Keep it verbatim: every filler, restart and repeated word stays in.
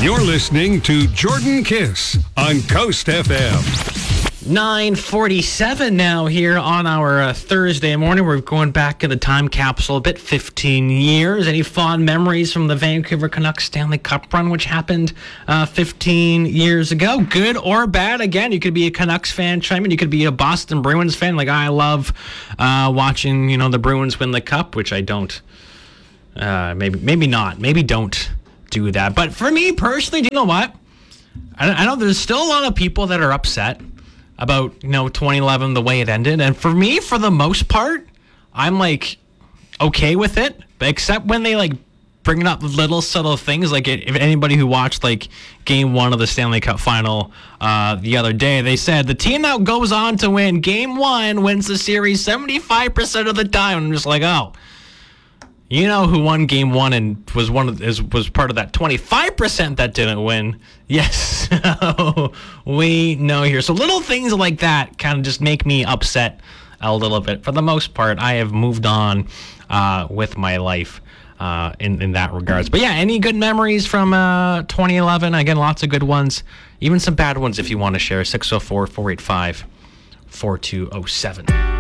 You're listening to Jordan Kiss on Coast F M. nine forty-seven now here on our uh, Thursday morning. We're going back in the time capsule a bit, fifteen years. Any fond memories from the Vancouver Canucks Stanley Cup run, which happened uh, fifteen years ago? Good or bad? Again, you could be a Canucks fan, chime in. You could be a Boston Bruins fan. Like, I love uh, watching, you know, the Bruins win the Cup, which I don't. Uh, maybe, maybe not. Maybe don't do that. But for me personally, do you know what? I, I know there's still a lot of people that are upset about, you know, twenty eleven, the way it ended. And for me, for the most part, I'm like okay with it, but except when they like bring up little subtle things. Like, it, if anybody who watched like game one of the Stanley Cup final uh, the other day, they said the team that goes on to win game one wins the series seventy-five percent of the time. I'm just like, oh, you know who won game one and was one of is was part of that twenty-five percent that didn't win? Yes, we know here. So little things like that kind of just make me upset a little bit. For the most part, I have moved on uh, with my life uh, in in that regards. But yeah, any good memories from uh, twenty eleven? Again, lots of good ones, even some bad ones if you want to share. six oh four, four eight five, four two oh seven.